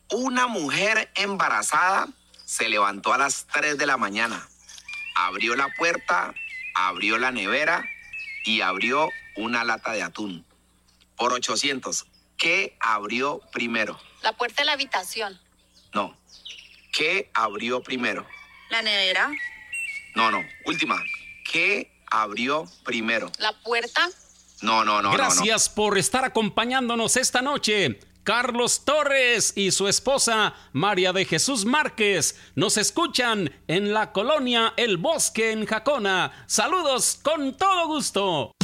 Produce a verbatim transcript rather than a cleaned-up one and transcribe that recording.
Una mujer embarazada se levantó a las tres de la mañana, abrió la puerta, abrió la nevera y abrió una lata de atún. Por ochocientos, ¿qué abrió primero? La puerta de la habitación. No. ¿Qué abrió primero? La nevera. No, no. Última. ¿Qué abrió primero? La puerta. No, no, no. Gracias no, no. por estar acompañándonos esta noche. Carlos Torres y su esposa María de Jesús Márquez nos escuchan en la colonia El Bosque en Jacona. Saludos con todo gusto.